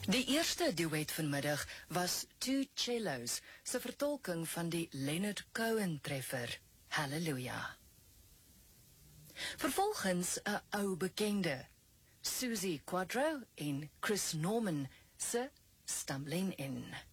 Die eerste duet vanmiddag was Two Cellos, se vertolking van die Leonard Cohen treffer, Hallelujah. Vervolgens 'n ou bekende, Susie Quadro en Chris Norman se Stumbling In.